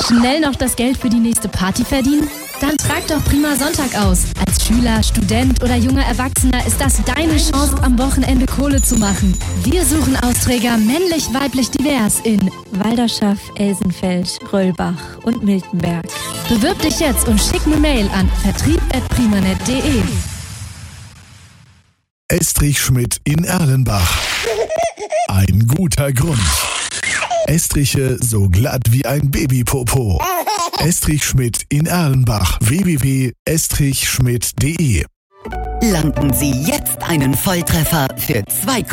Schnell noch das Geld für die nächste Party verdienen? Dann trag doch Prima Sonntag aus. Als Schüler, Student oder junger Erwachsener ist das deine Chance, am Wochenende Kohle zu machen. Wir suchen Austräger männlich, weiblich, divers in Walderschaff, Elsenfeld, Röllbach und Miltenberg. Bewirb dich jetzt und schick eine Mail an vertrieb@primanet.de. Estrich Schmidt in Erlenbach. Ein guter Grund. Estriche so glatt wie ein Babypopo. Estrich Schmidt in Erlenbach. www.estrichschmidt.de. Landen Sie jetzt einen Volltreffer für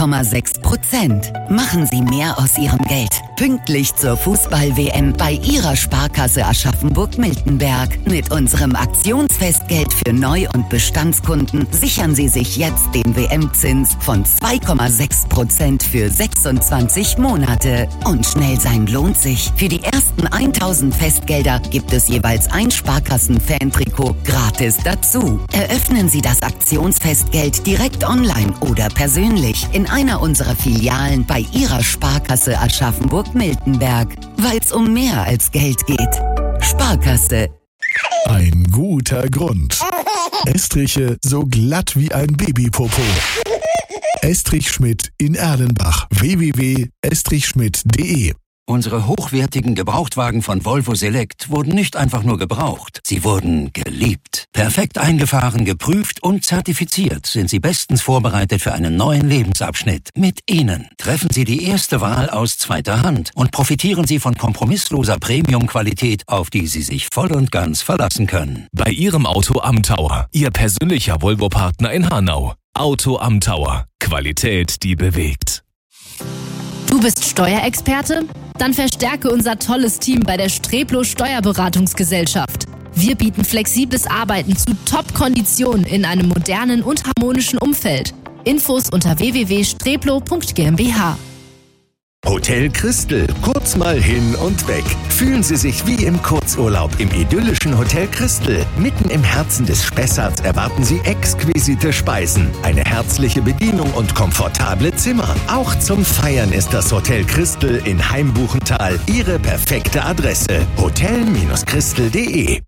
2,6%. Machen Sie mehr aus Ihrem Geld. Pünktlich zur Fußball-WM bei Ihrer Sparkasse Aschaffenburg-Miltenberg. Mit unserem Aktionsfestgeld für Neu- und Bestandskunden sichern Sie sich jetzt den WM-Zins von 2,6% für 26 Monate. Und schnell sein lohnt sich. Für die ersten 1000 Festgelder gibt es jeweils ein Sparkassen-Fan-Trikot gratis dazu. Eröffnen Sie das Aktionsfestgeld direkt online oder persönlich in einer unserer Filialen bei Ihrer Sparkasse Aschaffenburg-Miltenberg, weil es um mehr als Geld geht. Sparkasse. Ein guter Grund. Estriche so glatt wie ein Babypopo. Estrich Schmidt in Erlenbach. www.estrichschmidt.de. Unsere hochwertigen Gebrauchtwagen von Volvo Select wurden nicht einfach nur gebraucht, sie wurden geliebt. Perfekt eingefahren, geprüft und zertifiziert sind sie bestens vorbereitet für einen neuen Lebensabschnitt. Mit ihnen treffen Sie die erste Wahl aus zweiter Hand und profitieren Sie von kompromissloser Premium-Qualität, auf die Sie sich voll und ganz verlassen können. Bei Ihrem Auto am Tower, Ihr persönlicher Volvo-Partner in Hanau. Auto am Tower. Qualität, die bewegt. Du bist Steuerexperte? Dann verstärke unser tolles Team bei der Streplo Steuerberatungsgesellschaft. Wir bieten flexibles Arbeiten zu Top-Konditionen in einem modernen und harmonischen Umfeld. Infos unter www.streplo.gmbh. Hotel Christel, kurz mal hin und weg. Fühlen Sie sich wie im Kurzurlaub im idyllischen Hotel Christel. Mitten im Herzen des Spessarts erwarten Sie exquisite Speisen, eine herzliche Bedienung und komfortable Zimmer. Auch zum Feiern ist das Hotel Christel in Heimbuchental Ihre perfekte Adresse. hotel-christel.de.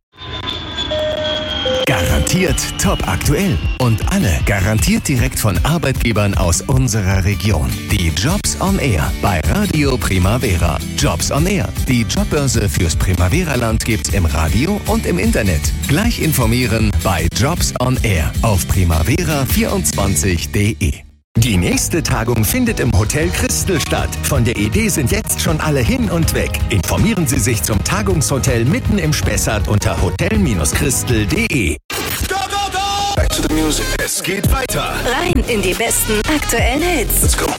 Garantiert top aktuell und alle garantiert direkt von Arbeitgebern aus unserer Region. Die Jobs on Air bei Radio Primavera. Jobs on Air. Die Jobbörse fürs Primavera-Land gibt's im Radio und im Internet. Gleich informieren bei Jobs on Air auf primavera24.de. Die nächste Tagung findet im Hotel Christel statt. Von der Idee sind jetzt schon alle hin und weg. Informieren Sie sich zum Tagungshotel mitten im Spessart unter hotel-christel.de. Back to the music. Es geht weiter. Rein in die besten aktuellen Hits. Let's go.